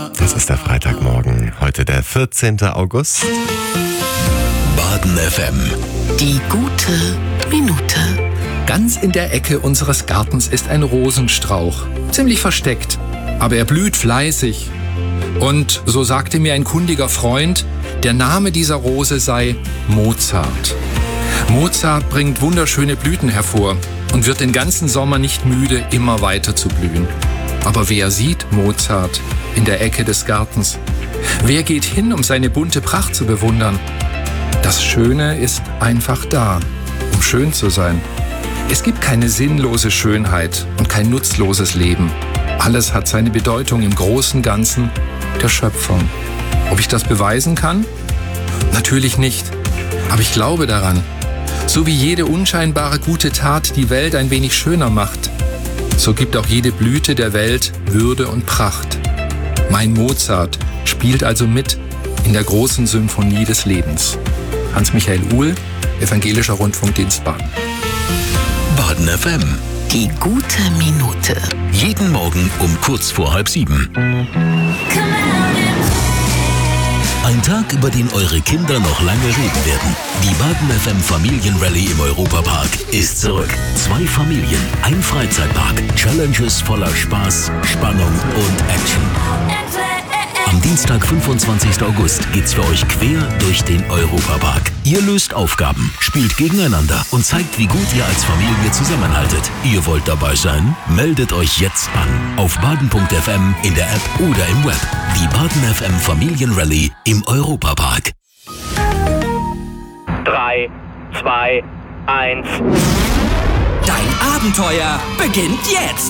Das ist der Freitagmorgen, heute der 14. August. Baden FM. Die gute Minute. Ganz in der Ecke unseres Gartens ist ein Rosenstrauch. Ziemlich versteckt, aber er blüht fleißig. Und so sagte mir ein kundiger Freund, der Name dieser Rose sei Mozart. Mozart bringt wunderschöne Blüten hervor und wird den ganzen Sommer nicht müde, immer weiter zu blühen. Aber wer sieht Mozart in der Ecke des Gartens? Wer geht hin, um seine bunte Pracht zu bewundern? Das Schöne ist einfach da, um schön zu sein. Es gibt keine sinnlose Schönheit und kein nutzloses Leben. Alles hat seine Bedeutung im großen Ganzen der Schöpfung. Ob ich das beweisen kann? Natürlich nicht. Aber ich glaube daran. So wie jede unscheinbare gute Tat die Welt ein wenig schöner macht, so gibt auch jede Blüte der Welt Würde und Pracht. Mein Mozart spielt also mit in der großen Symphonie des Lebens. Hans-Michael Uhl, Evangelischer Rundfunkdienst Baden. Baden FM. Die gute Minute. Jeden Morgen um kurz vor 6:30. Ein Tag, über den eure Kinder noch lange reden werden. Die Baden FM Familienrallye im Europapark ist zurück. 2 Familien, ein Freizeitpark, Challenges voller Spaß, Spannung und Action. Am Dienstag, 25. August, geht's für euch quer durch den Europapark. Ihr löst Aufgaben, spielt gegeneinander und zeigt, wie gut ihr als Familie zusammenhaltet. Ihr wollt dabei sein? Meldet euch jetzt an. Auf baden.fm, in der App oder im Web. Die Baden FM Familienrallye im Europapark. 3, 2, 1. Dein Abenteuer beginnt jetzt.